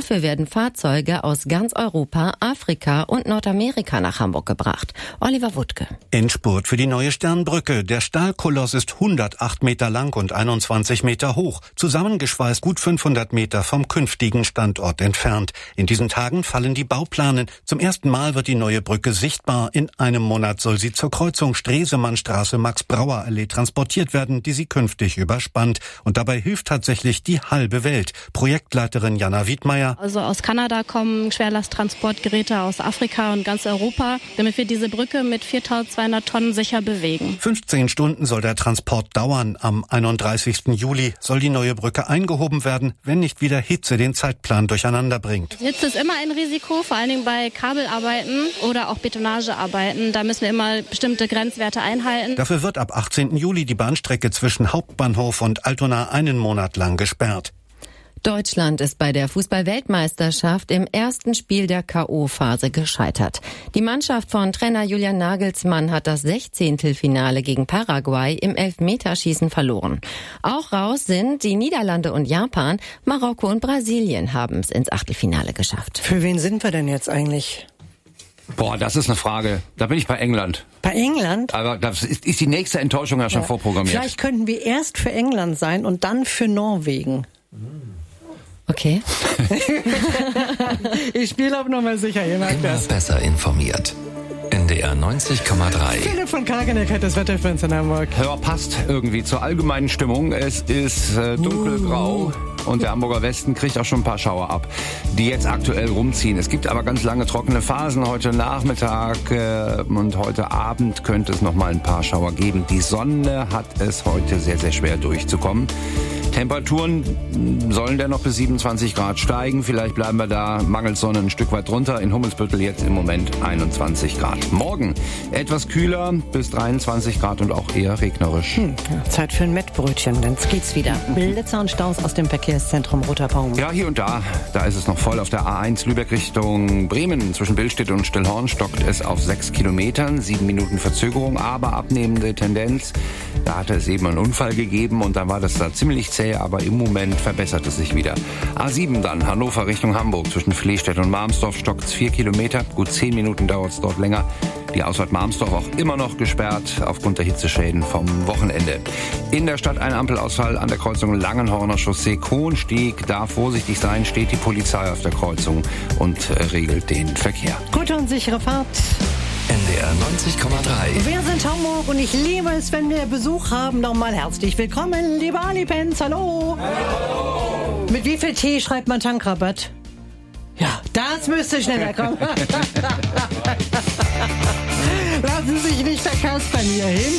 Dafür werden Fahrzeuge aus ganz Europa, Afrika und Nordamerika nach Hamburg gebracht. Oliver Wuttke. Endspurt für die neue Sternbrücke. Der Stahlkoloss ist 108 Meter lang und 21 Meter hoch. Zusammengeschweißt gut 500 Meter vom künftigen Standort entfernt. In diesen Tagen fallen die Bauplanen. Zum ersten Mal wird die neue Brücke sichtbar. In einem Monat soll sie zur Kreuzung Stresemannstraße Max-Brauer-Allee transportiert werden, die sie künftig überspannt. Und dabei hilft tatsächlich die halbe Welt. Projektleiterin Jana Wiedmeier. Also aus Kanada kommen Schwerlasttransportgeräte aus Afrika und ganz Europa, damit wir diese Brücke mit 4.200 Tonnen sicher bewegen. 15 Stunden soll der Transport dauern. Am 31. Juli soll die neue Brücke eingehoben werden, wenn nicht wieder Hitze den Zeitplan durcheinander bringt. Hitze ist immer ein Risiko, vor allen Dingen bei Kabelarbeiten oder auch Betonagearbeiten. Da müssen wir immer bestimmte Grenzwerte einhalten. Dafür wird ab 18. Juli die Bahnstrecke zwischen Hauptbahnhof und Altona einen Monat lang gesperrt. Deutschland ist bei der Fußball-Weltmeisterschaft im ersten Spiel der K.O.-Phase gescheitert. Die Mannschaft von Trainer Julian Nagelsmann hat das 16. gegen Paraguay im Elfmeterschießen verloren. Auch raus sind die Niederlande und Japan. Marokko und Brasilien haben es ins Achtelfinale geschafft. Für wen sind wir denn jetzt eigentlich? Boah, das ist eine Frage. Da bin ich bei England. Bei England? Aber das ist die nächste Enttäuschung ja schon vorprogrammiert. Vielleicht könnten wir erst für England sein und dann für Norwegen. Okay. Ich spiele auf Nummer sicher, ihr merkt Immer das. besser informiert. NDR 90,3. Philipp von Kageneck hat das Wetter für uns in Hamburg. Ja, passt irgendwie zur allgemeinen Stimmung. Es ist dunkelgrau und der Hamburger Westen kriegt auch schon ein paar Schauer ab, die jetzt aktuell rumziehen. Es gibt aber ganz lange trockene Phasen. Heute Nachmittag und heute Abend könnte es noch mal ein paar Schauer geben. Die Sonne hat es heute sehr, sehr schwer durchzukommen. Temperaturen sollen dennoch bis 27 Grad steigen. Vielleicht bleiben wir da mangels Sonne ein Stück weit drunter. In Hummelsbüttel jetzt im Moment 21 Grad. Morgen etwas kühler bis 23 Grad und auch eher regnerisch. Zeit für ein Mettbrötchen, dann geht's wieder. Blitzer und Staus aus dem Verkehrszentrum Roter Baum. Ja, hier und da ist es noch voll. Auf der A1 Lübeck Richtung Bremen zwischen Billstedt und Stillhorn stockt es auf 6 Kilometern. 7 Minuten Verzögerung, aber abnehmende Tendenz. Da hatte es eben einen Unfall gegeben und dann war das da ziemlich zäh, aber im Moment verbessert es sich wieder. A7 dann, Hannover Richtung Hamburg zwischen Flehstedt und Marmsdorf stockt es 4 Kilometer. Gut 10 Minuten dauert es dort länger. Die Ausfahrt Marmsdorf auch immer noch gesperrt aufgrund der Hitzeschäden vom Wochenende. In der Stadt ein Ampelausfall an der Kreuzung Langenhorner Chaussee Kohnstieg. Da vorsichtig sein, steht die Polizei auf der Kreuzung und regelt den Verkehr. Gute und sichere Fahrt. NDR 90,3. Wir sind Hamburg und ich liebe es, wenn wir Besuch haben. Nochmal herzlich willkommen, liebe Alipens. Hallo. Hallo. Mit wie viel Tee schreibt man Tankrabatt? Ja, das müsste schneller kommen. Lassen Sie sich nicht verkaspern hierhin.